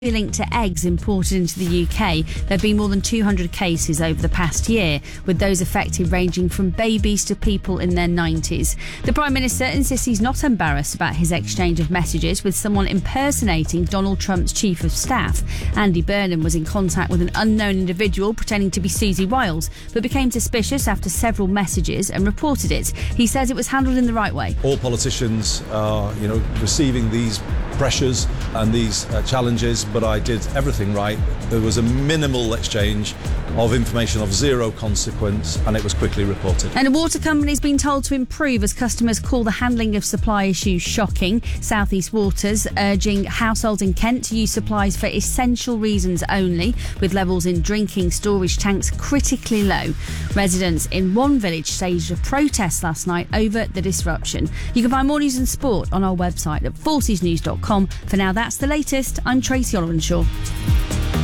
Linked to eggs imported into the UK, there have been more than 200 cases over the past year, with those affected ranging from babies to people in their 90s. The Prime Minister insists he's not embarrassed about his exchange of messages with someone impersonating Donald Trump's Chief of Staff. Andy Burnham was in contact with an unknown individual pretending to be Susie Wiles, but became suspicious after several messages and reported it. He says it was handled in the right way. All politicians are, receiving these pressures and these challenges, but I did everything right. There was a minimal exchange of information of zero consequence, and it was quickly reported. And a water company's been told to improve as customers call the handling of supply issues shocking. South East Waters urging households in Kent to use supplies for essential reasons only, with levels in drinking storage tanks critically low. Residents in one village staged a protest last night over the disruption. You can find more news and sport on our website at forcesnews.com. For now, that's the latest. I'm Tracy Olwenshaw.